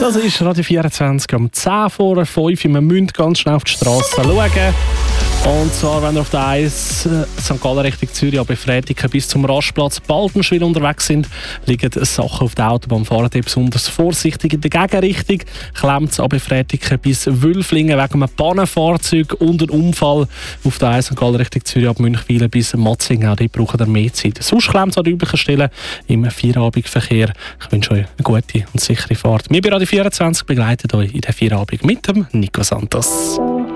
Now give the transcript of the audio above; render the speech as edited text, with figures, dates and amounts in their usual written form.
Das ist Radio 24 um 10 vor 5. Wir müssen ganz schnell auf die Straße schauen. Und zwar, wenn wir auf der 1 St. Gallen Richtung Zürich ab Freitag bis zum Rastplatz Baltenschwil unterwegs sind, liegen Sachen auf der Autobahn. Fahrt ihr besonders vorsichtig in der Gegenrichtung. Klemmt es ab Freitag bis Wülflingen wegen einem Pannenfahrzeug und einem Unfall auf der 1 St. Gallen Richtung Zürich ab Münchwilen bis Matzingen. Dort braucht ihr mehr Zeit. Sonst klemmt es an den üblichen Stellen im Feierabendverkehr. Ich wünsche euch eine gute und sichere Fahrt. Wir bei Radio 24 begleiten euch in der Feierabend mit dem Nico Santos.